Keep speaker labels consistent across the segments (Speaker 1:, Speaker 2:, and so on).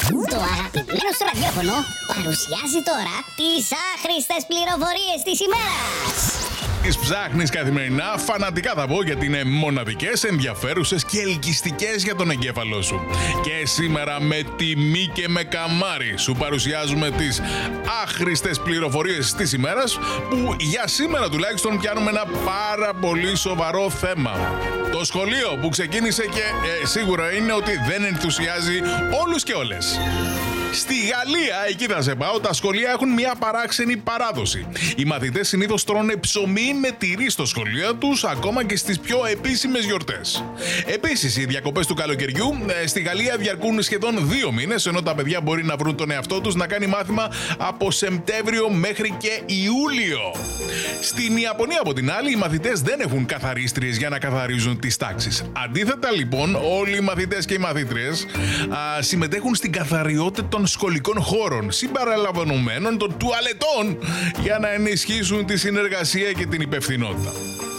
Speaker 1: Το αγαπημένο στο ραδιόφωνο παρουσιάζει τώρα τις άχρηστες πληροφορίες της ημέρας.
Speaker 2: Τις ψάχνεις καθημερινά, φανατικά θα πω, γιατί είναι μοναδικές, ενδιαφέρουσες και ελκυστικές για τον εγκέφαλό σου. Και σήμερα με τιμή και με καμάρι σου παρουσιάζουμε τις άχρηστες πληροφορίες της ημέρας, που για σήμερα τουλάχιστον πιάνουμε ένα πάρα πολύ σοβαρό θέμα. Το σχολείο που ξεκίνησε και σίγουρα είναι ότι δεν ενθουσιάζει όλους και όλες. Στη Γαλλία, εκεί θα σε πάω, τα σχολεία έχουν μια παράξενη παράδοση. Οι μαθητές συνήθως τρώνε ψωμί με τυρί στο σχολείο τους, ακόμα και στις πιο επίσημες γιορτές. Επίσης, οι διακοπές του καλοκαιριού στη Γαλλία διαρκούν σχεδόν 2 μήνες, ενώ τα παιδιά μπορεί να βρουν τον εαυτό τους να κάνει μάθημα από Σεπτέμβριο μέχρι και Ιούλιο. Στην Ιαπωνία, από την άλλη, οι μαθητές δεν έχουν καθαρίστριες για να καθαρίζουν τις τάξεις. Αντίθετα, λοιπόν, όλοι οι μαθητές και οι μαθήτριες συμμετέχουν στην καθαριότητα των σχολικών χώρων, συμπεριλαμβανομένων των τουαλετών, για να ενισχύσουν τη συνεργασία και την υπευθυνότητα.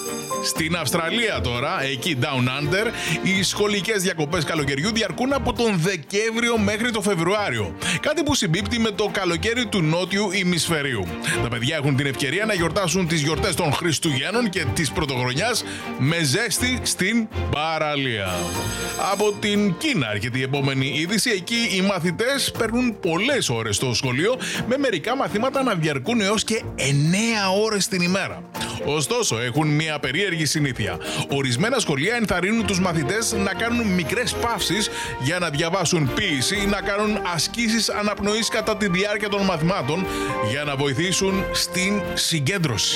Speaker 2: Στην Αυστραλία τώρα, εκεί Down Under, οι σχολικές διακοπές καλοκαιριού διαρκούν από τον Δεκέμβριο μέχρι το Φεβρουάριο. Κάτι που συμπίπτει με το καλοκαίρι του νότιου ημισφαιρίου. Τα παιδιά έχουν την ευκαιρία να γιορτάσουν τις γιορτές των Χριστουγέννων και της Πρωτοχρονιάς με ζέστη στην παραλία. Από την Κίνα έρχεται η επόμενη είδηση. Εκεί οι μαθητές παίρνουν πολλές ώρες στο σχολείο, με μερικά μαθήματα να διαρκούν έως και 9 ώρες την ημέρα. Ωστόσο, έχουν μια περίεργη συνήθεια. Ορισμένα σχολεία ενθαρρύνουν τους μαθητές να κάνουν μικρές παύσεις για να διαβάσουν ποίηση ή να κάνουν ασκήσεις αναπνοής κατά τη διάρκεια των μαθημάτων, για να βοηθήσουν στην συγκέντρωση.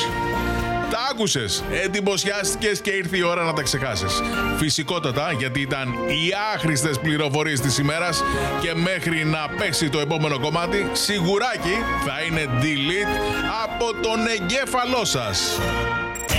Speaker 2: Τα άκουσες, εντυπωσιάστηκες και ήρθε η ώρα να τα ξεχάσεις. Φυσικότατα, γιατί ήταν οι άχρηστες πληροφορίες της ημέρας, και μέχρι να πέσει το επόμενο κομμάτι, σιγουράκι θα είναι delete από τον εγκέφαλό σας.